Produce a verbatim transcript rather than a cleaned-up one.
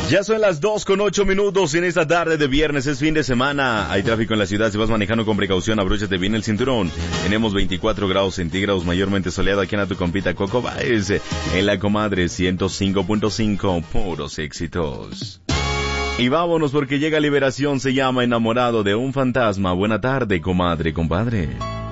Ya son las dos con ocho minutos en esta tarde de viernes, es fin de semana. Hay tráfico en la ciudad, si vas manejando con precaución, abróchate bien el cinturón. Tenemos veinticuatro grados centígrados, mayormente soleado aquí en tu compita Coco Baez. En la comadre ciento cinco punto cinco, puros éxitos. Y vámonos porque llega Liberación, se llama Enamorado de un fantasma. Buena tarde, comadre, compadre.